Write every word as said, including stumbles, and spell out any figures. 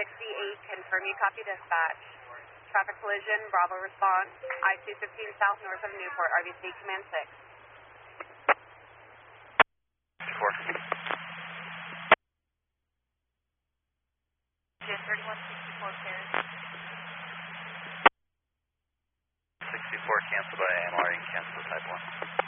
sixty-eight, confirm you copy dispatch. Traffic collision, Bravo response, I two fifteen south north of Newport, R B C command six. four. thirty-one sixty-four Paris. sixty-four cancel by A M R, you can cancel type one.